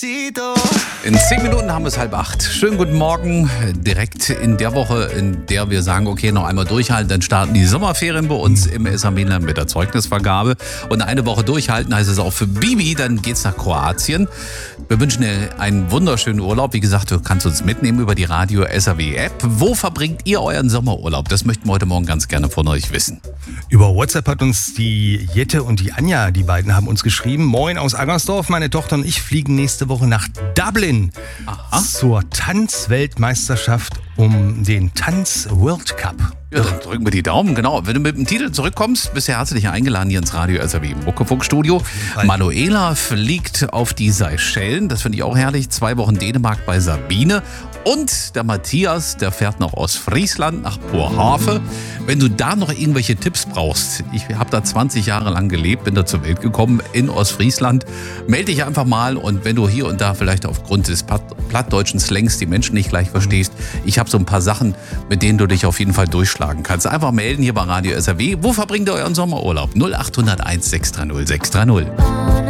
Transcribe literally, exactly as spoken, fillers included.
In zehn Minuten haben wir es halb acht. Schönen guten Morgen. Direkt in der Woche, in der wir sagen, okay, noch einmal durchhalten, dann starten die Sommerferien bei uns im S A M-Land mit der Zeugnisvergabe. Und eine Woche durchhalten heißt es auch für Bibi, dann geht's nach Kroatien. Wir wünschen dir einen wunderschönen Urlaub. Wie gesagt, du kannst uns mitnehmen über die Radio S A W-App. Wo verbringt ihr euren Sommerurlaub? Das möchten wir heute Morgen ganz gerne von euch wissen. Über WhatsApp hat uns die Jette und die Anja, die beiden haben uns geschrieben. Moin aus Angersdorf, meine Tochter und ich fliegen nächste Woche nach Dublin. Aha. Zur Tanzweltmeisterschaft um den Tanz-World Cup. Ja, dann drücken wir die Daumen, genau. Wenn du mit dem Titel zurückkommst, bist du herzlich eingeladen hier ins Radio S A W im Muckefunkstudio. Manuela fliegt auf die Seychellen, das finde ich auch herrlich. Zwei Wochen Dänemark bei Sabine. Und der Matthias, der fährt nach Ostfriesland, nach Boerhaave. Wenn du da noch irgendwelche Tipps brauchst, ich habe da zwanzig Jahre lang gelebt, bin da zur Welt gekommen in Ostfriesland, melde dich einfach mal. Und wenn du hier und da vielleicht aufgrund des plattdeutschen Slangs die Menschen nicht gleich verstehst, ich habe so ein paar Sachen, mit denen du dich auf jeden Fall durchschlagen kannst. Einfach melden hier bei Radio S A W. Wo verbringt ihr euren Sommerurlaub? null acht null eins sechs drei null sechs drei null.